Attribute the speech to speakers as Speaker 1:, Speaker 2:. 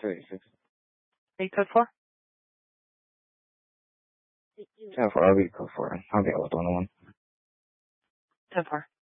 Speaker 1: 36.
Speaker 2: Read code 4?
Speaker 1: 10-4, I'll read code 4. I'll get with on the one.
Speaker 2: 10-4.